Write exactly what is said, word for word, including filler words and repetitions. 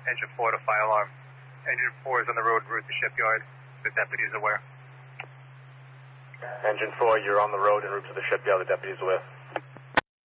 engine four to fire alarm. Engine four is on the road en route to shipyard. The deputy is aware. Engine four, you're on the road en route to the shipyard. The deputy is aware.